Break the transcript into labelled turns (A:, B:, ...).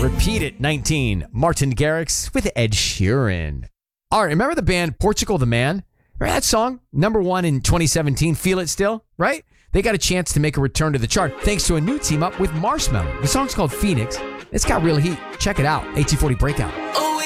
A: Repeat It, 19. Martin Garrix with Ed Sheeran. All right, remember the band Portugal the Man? Remember that song? Number 1 in 2017, Feel It Still, right? They got a chance to make a return to the chart thanks to a new team up with Marshmello. The song's called Phoenix. It's got real heat. Check it out. AT40 Breakout.